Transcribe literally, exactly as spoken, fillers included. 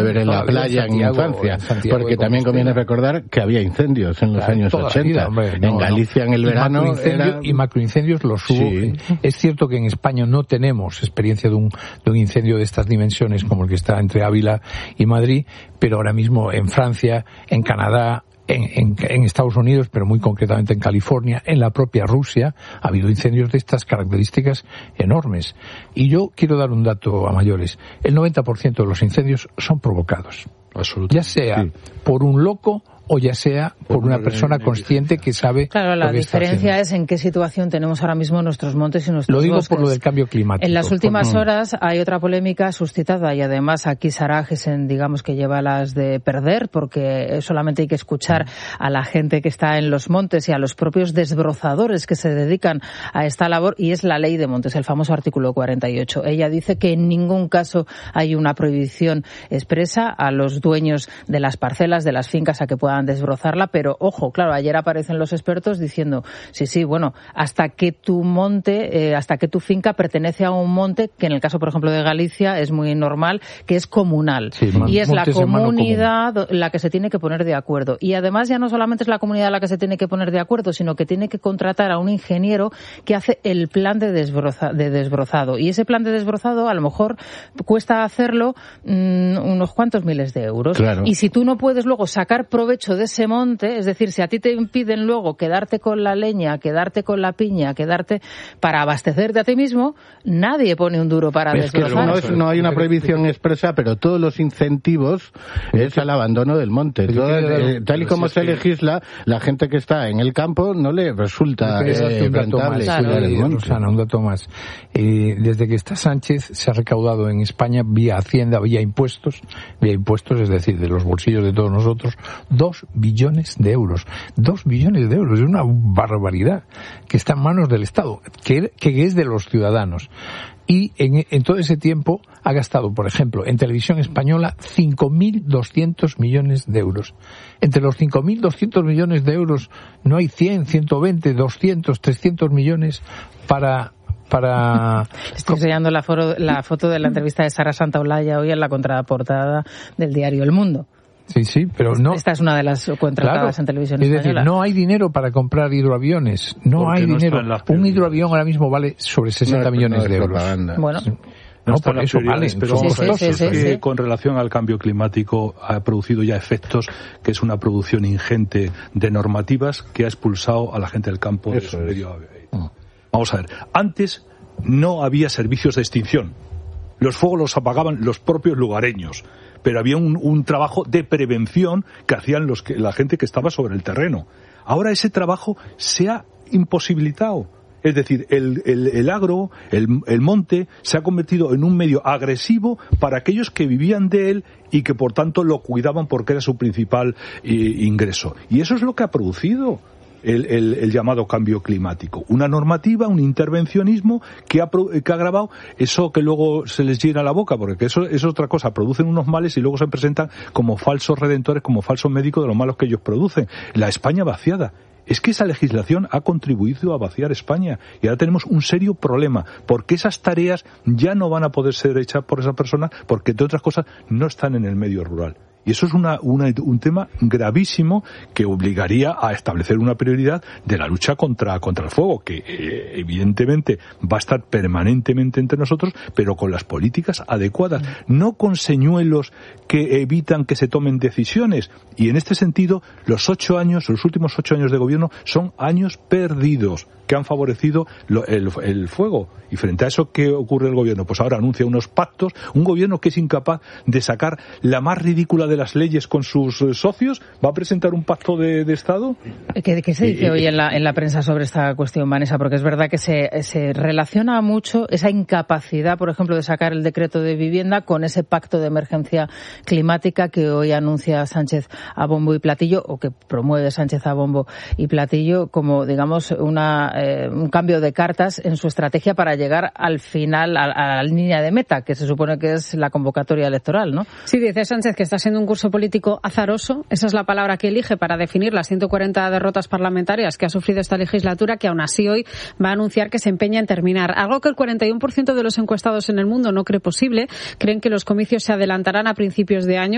beber en la playa en, Santiago, en infancia, en porque también conviene recordar que había incendios en los claro, años ochenta. Vida, hombre, en no, Galicia no. en el y verano macroincendios, era... y macroincendios los hubo. Sí. Es cierto que en España no tenemos experiencia de un, de un incendio de estas dimensiones como el que está entre Ávila y Madrid, pero ahora mismo en Francia, en Canadá, En, en, en Estados Unidos, pero muy concretamente en California, en la propia Rusia, ha habido incendios de estas características enormes. Y yo quiero dar un dato a mayores. El noventa por ciento de los incendios son provocados. Ya sea sí. por un loco o ya sea por una persona consciente que sabe claro, la lo que diferencia es en qué situación tenemos ahora mismo nuestros montes y nuestros bosques. Lo digo bosques. por lo del cambio climático. En las últimas por... horas hay otra polémica suscitada y además aquí Sara Gesen, digamos que lleva las de perder porque solamente hay que escuchar a la gente que está en los montes y a los propios desbrozadores que se dedican a esta labor y es la ley de montes, el famoso artículo cuarenta y ocho. Ella dice que en ningún caso hay una prohibición expresa a los dueños de las parcelas, de las fincas a que puedan desbrozarla, pero ojo, claro, ayer aparecen los expertos diciendo, sí, sí, bueno, hasta que tu monte, eh, hasta que tu finca pertenece a un monte, que en el caso, por ejemplo, de Galicia es muy normal, que es comunal. Sí, man, y es la comunidad la que se tiene que poner de acuerdo. Y además ya no solamente es la comunidad la que se tiene que poner de acuerdo, sino que tiene que contratar a un ingeniero que hace el plan de, desbroza, de desbrozado. Y ese plan de desbrozado a lo mejor cuesta hacerlo mmm, unos cuantos miles de euros. Claro. Y si tú no puedes luego sacar provecho de ese monte, es decir, si a ti te impiden luego quedarte con la leña, quedarte con la piña, quedarte para abastecerte a ti mismo, nadie pone un duro para es desbrozar. Que no, es, no hay una prohibición expresa, pero todos los incentivos es al abandono del monte. Todo, eh, tal y como se legisla, la gente que está en el campo no le resulta eh, rentable cuidar el monte. Rosana, un dato más. Eh, desde que está Sánchez se ha recaudado en España vía Hacienda, vía impuestos, vía impuestos, es decir, de los bolsillos de todos nosotros, dos billones de euros. Dos billones de euros. Es una barbaridad que está en manos del Estado, que, que es de los ciudadanos. Y en, en todo ese tiempo ha gastado, por ejemplo, en televisión española cinco mil doscientos millones de euros. Entre los cinco mil doscientos millones de euros no hay cien, ciento veinte, doscientos, trescientos millones para... para Estoy enseñando la, foro, la foto de la entrevista de Sara Santaolalla hoy en la contraportada del diario El Mundo. Sí, sí, pero no... Esta es una de las contratadas claro, en televisión es española. Es decir, no hay dinero para comprar hidroaviones. No Porque hay no dinero. Un hidroavión ahora mismo vale sobre sesenta no, millones no de euros. Propaganda. Bueno... No, no por eso vale, pero son sí, costosos. Sí, sí, sí, que con relación al cambio climático ha producido ya efectos, que es una producción ingente de normativas que ha expulsado a la gente del campo de su medio. Vamos a ver, antes no había servicios de extinción. Los fuegos los apagaban los propios lugareños, pero había un, un trabajo de prevención que hacían los que, la gente que estaba sobre el terreno. Ahora ese trabajo se ha imposibilitado. Es decir, el, el, el agro, el, el monte, se ha convertido en un medio agresivo para aquellos que vivían de él y que por tanto lo cuidaban porque era su principal eh, ingreso. Y eso es lo que ha producido el, el, el llamado cambio climático. Una normativa, un intervencionismo que ha, que ha agravado eso que luego se les llena la boca, porque eso es otra cosa. Producen unos males y luego se presentan como falsos redentores, como falsos médicos de los malos que ellos producen. La España vaciada. Es que esa legislación ha contribuido a vaciar España y ahora tenemos un serio problema porque esas tareas ya no van a poder ser hechas por esa persona porque, entre otras cosas, no están en el medio rural. Y eso es una, una, un tema gravísimo que obligaría a establecer una prioridad de la lucha contra, contra el fuego, que eh, evidentemente va a estar permanentemente entre nosotros, pero con las políticas adecuadas, no con señuelos que evitan que se tomen decisiones. Y en este sentido, los ocho años, los últimos ocho años de gobierno son años perdidos que han favorecido lo, el, el fuego. Y frente a eso, ¿qué ocurre el gobierno? Pues ahora anuncia unos pactos, un gobierno que es incapaz de sacar la más ridícula de las leyes con sus eh, socios, ¿va a presentar un pacto de, de Estado? ¿Qué, qué se dice eh, hoy en la, en la prensa sobre esta cuestión, Vanessa? Porque es verdad que se, se relaciona mucho esa incapacidad, por ejemplo, de sacar el decreto de vivienda con ese pacto de emergencia climática que hoy anuncia Sánchez a bombo y platillo, o que promueve Sánchez a bombo y platillo, como, digamos, una eh, un cambio de cartas en su estrategia para llegar al final, a, a la línea de meta, que se supone que es la convocatoria electoral, ¿no? Sí, dice Sánchez que está siendo un curso político azaroso, esa es la palabra que elige para definir las ciento cuarenta derrotas parlamentarias que ha sufrido esta legislatura, que aún así hoy va a anunciar que se empeña en terminar. Algo que el cuarenta y uno por ciento de los encuestados en el mundo no cree posible, creen que los comicios se adelantarán a principios de año.